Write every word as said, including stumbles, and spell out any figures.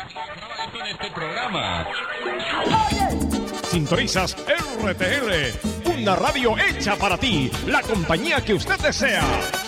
En este programa. Sintonizas R T L, una radio hecha para ti, la compañía que usted desea.